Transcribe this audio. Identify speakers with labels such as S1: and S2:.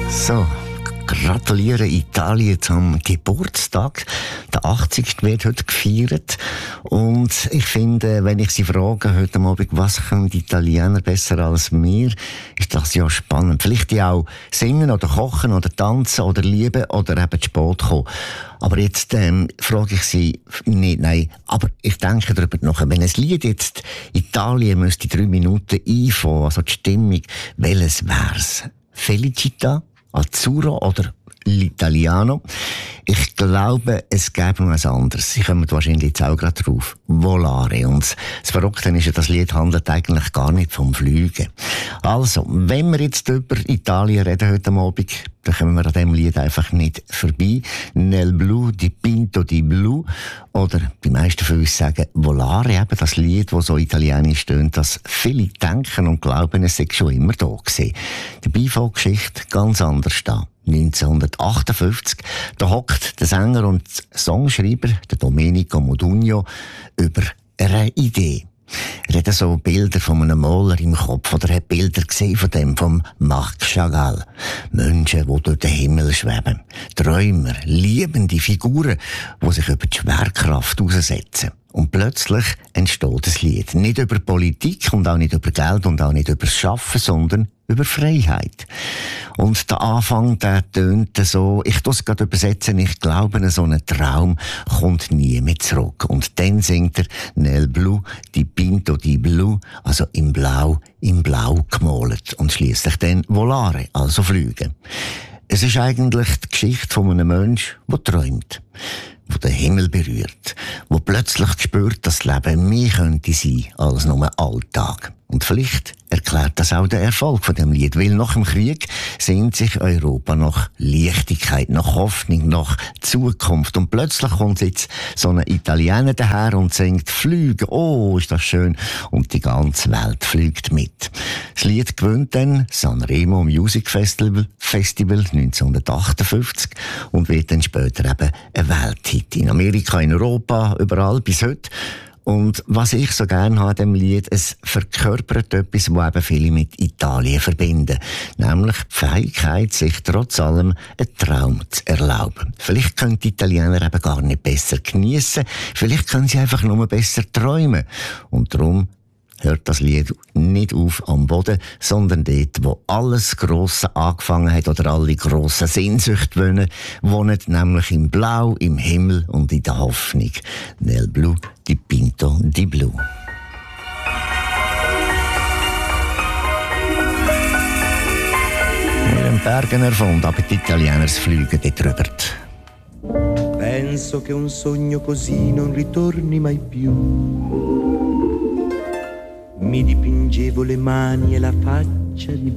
S1: So, gratuliere Italien zum Geburtstag. Der 80. wird heute gefeiert. Und ich finde, wenn ich Sie frage heute Abend, was können die Italiener besser als wir, ist das ja spannend. Vielleicht die auch singen oder kochen oder tanzen oder lieben oder eben zu spät kommen. Aber jetzt frage ich Sie nicht, nein, aber ich denke darüber nach, wenn ein Lied jetzt Italien müsste 3 Minuten einfangen, also die Stimmung, welches wär's? Felicita? Azzurro oder L'Italiano. Ich glaube, es gäbe noch etwas anderes. Sie kommen wahrscheinlich jetzt auch gerade drauf. Volare. Und das Verrückte ist ja, das Lied handelt eigentlich gar nicht vom Fliegen. Also, wenn wir jetzt über Italien reden heute Abend, dann kommen wir an diesem Lied einfach nicht vorbei. Nel blu dipinto di blu. Oder die meisten von uns sagen Volare, eben das Lied, das so italienisch tönt, dass viele denken und glauben, es sei schon immer da gewesen. Die Beifolgeschichte ganz anders da. 1958, da hockt der Sänger und Songschreiber, der Domenico Modugno, über eine Idee. Er hat so Bilder von einem Maler im Kopf, oder hat Bilder gesehen von dem, vom Marc Chagall. Menschen, die durch den Himmel schweben. Träumer, liebende Figuren, die sich über die Schwerkraft aussetzen. Und plötzlich entsteht ein Lied. Nicht über Politik und auch nicht über Geld und auch nicht über das Schaffen, sondern über Freiheit. Und der Anfang, der tönt so, ich tue es gerade übersetzen, ich glaube, so ein Traum kommt nie mehr zurück. Und dann singt er Nel blu dipinto di blu, also in Blau gemalt. Und schliesslich dann Volare, also fliegen. Es ist eigentlich die Geschichte von einem Menschen, der träumt, der den Himmel berührt, der plötzlich spürt, dass das Leben mehr könnte sein als nur Alltag. Und vielleicht erklärt das auch den Erfolg von dem Lied, weil nach dem Krieg sehnt sich Europa nach Leichtigkeit, nach Hoffnung, nach Zukunft. Und plötzlich kommt jetzt so ein Italiener daher und singt «Flüge, oh, ist das schön!» Und die ganze Welt fliegt mit. Das Lied gewinnt dann Sanremo Music Festival 1958 und wird dann später eben ein Welthit. In Amerika, in Europa, überall bis heute. Und was ich so gerne habe an diesem Lied, es verkörpert etwas, was eben viele mit Italien verbinden. Nämlich die Fähigkeit, sich trotz allem einen Traum zu erlauben. Vielleicht können die Italiener eben gar nicht besser geniessen, vielleicht können sie einfach nur besser träumen. Und darum hört das Lied nicht auf am Boden, sondern dort, wo alles Grosse angefangen hat oder alle grossen Sehnsüchte wohnen, nämlich im Blau, im Himmel und in der Hoffnung. Nel blu dipinto di blu. Wir haben Bergen erfunden, aber die Italiener fliegen dort drüber.
S2: Penso che un sogno così non ritorni mai più. Mi dipingevo le mani e la faccia di